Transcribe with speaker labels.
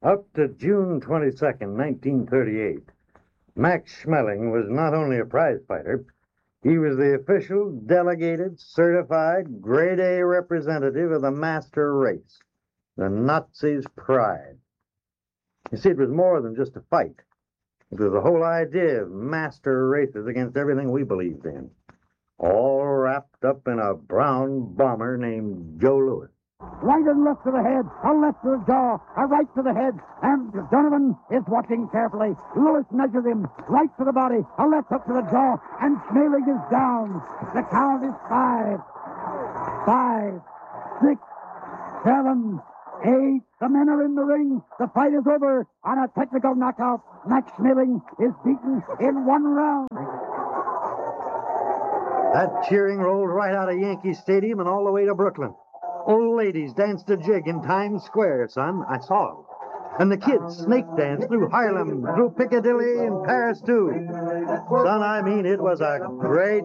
Speaker 1: Up to June 22nd, 1938, Max Schmeling was not only a prize fighter, he was the official, delegated, certified, grade A representative of the master race, the Nazis' pride. You see, it was more than just a fight. It was the whole idea of master races against everything we believed in, all wrapped up in a brown bomber named Joe Louis.
Speaker 2: Right and left to the head, a left to the jaw, a right to the head, and Donovan is watching carefully. Lewis measures him, right to the body, a left hook to the jaw, and Schmeling is down. The count is 5, 5, 6, 7, 8. The men are in the ring. The fight is over on a technical knockout. Max Schmeling is beaten in 1 round.
Speaker 1: That cheering rolled right out of Yankee Stadium and all the way to Brooklyn. Old ladies danced a jig in Times Square, son. I saw them. And the kids snake danced through Harlem, through Piccadilly, and Paris, too. Son, I mean, it was a great